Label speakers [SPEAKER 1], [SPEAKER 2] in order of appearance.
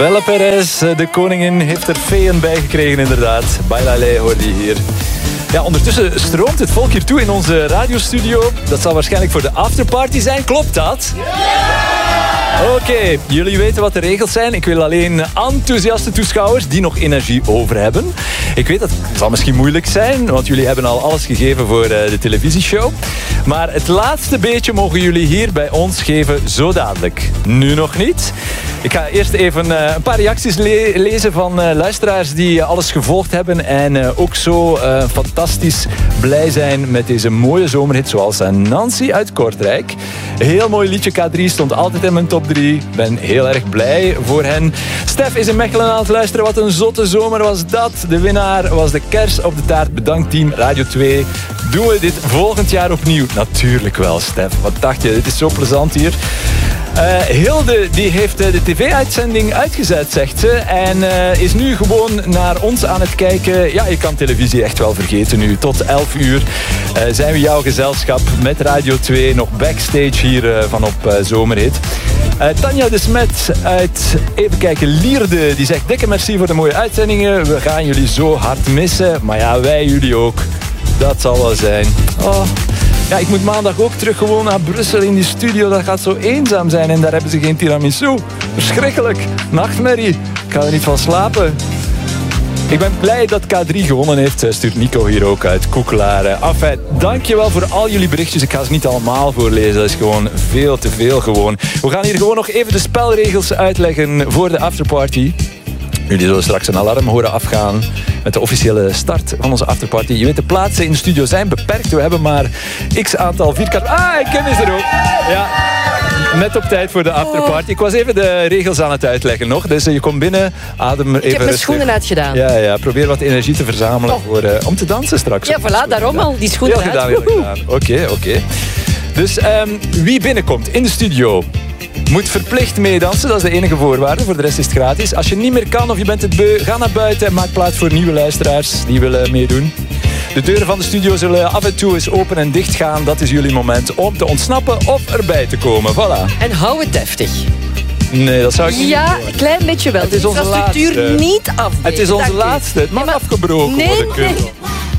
[SPEAKER 1] Bella Perez, de koningin, heeft er feeën bij gekregen inderdaad. Bailalei hoorde je hier. Ja, ondertussen stroomt het volk hier toe in onze radiostudio. Dat zal waarschijnlijk voor de afterparty zijn. Klopt dat? Oké, jullie weten wat de regels zijn. Ik wil alleen enthousiaste toeschouwers die nog energie over hebben. Ik weet dat het zal misschien moeilijk zijn, want jullie hebben al alles gegeven voor de televisieshow. Maar het laatste beetje mogen jullie hier bij ons geven zo dadelijk. Nu nog niet. Ik ga eerst even een paar reacties lezen van luisteraars die alles gevolgd hebben en ook zo fantastisch blij zijn met deze mooie zomerhit, zoals Nancy uit Kortrijk. Een heel mooi liedje, K3 stond altijd in mijn top 3. Ik ben heel erg blij voor hen. Stef is in Mechelen aan het luisteren. Wat een zotte zomer was dat. De winnaar was de kers op de taart. Bedankt team Radio 2. Doen we dit volgend jaar opnieuw? Natuurlijk wel, Stef. Wat dacht je? Dit is zo plezant hier. Hilde die heeft de tv-uitzending uitgezet, zegt ze. En is nu gewoon naar ons aan het kijken. Ja, je kan televisie echt wel vergeten nu. Tot 11 uur zijn we jouw gezelschap met Radio 2. Nog backstage hier van op Zomerhit. Tanja de Smet uit, even kijken, Lierde. Die zegt dikke merci voor de mooie uitzendingen. We gaan jullie zo hard missen. Maar ja, wij jullie ook. Dat zal wel zijn. Oh. Ja, ik moet maandag ook terug gewoon naar Brussel in die studio. Dat gaat zo eenzaam zijn en daar hebben ze geen tiramisu. Verschrikkelijk. Nachtmerrie. Ik ga er niet van slapen. Ik ben blij dat K3 gewonnen heeft. Stuurt Nico hier ook uit Koekelaren. Enfin, dankjewel voor al jullie berichtjes. Ik ga ze niet allemaal voorlezen. Dat is gewoon veel te veel gewoon. We gaan hier gewoon nog even de spelregels uitleggen voor de afterparty. Jullie zullen straks een alarm horen afgaan met de officiële start van onze afterparty. Je weet, de plaatsen in de studio zijn beperkt. We hebben maar x aantal vierkant... Kim is er ook. Ja, net op tijd voor de afterparty. Ik was even de regels aan het uitleggen nog. Dus je komt binnen, adem even rustig.
[SPEAKER 2] Ik heb mijn schoenen uitgedaan.
[SPEAKER 1] Ja, probeer wat energie te verzamelen om te dansen straks.
[SPEAKER 2] Ja, voilà, daarom al. Die schoenen uit.
[SPEAKER 1] Oké. Dus wie binnenkomt in de studio moet verplicht meedansen, dat is de enige voorwaarde. Voor de rest is het gratis. Als je niet meer kan of je bent het beu, ga naar buiten en maak plaats voor nieuwe luisteraars die willen meedoen. De deuren van de studio zullen af en toe eens open en dicht gaan. Dat is jullie moment om te ontsnappen of erbij te komen. Voilà.
[SPEAKER 2] En hou het deftig.
[SPEAKER 1] Nee, dat zou ik niet doen.
[SPEAKER 2] Ja, een klein beetje wel.
[SPEAKER 1] Het is onze
[SPEAKER 2] infrastructuur
[SPEAKER 1] laatste.
[SPEAKER 2] niet afbreken.
[SPEAKER 1] Het is onze laatste. Het mag afgebroken worden.
[SPEAKER 2] Nee.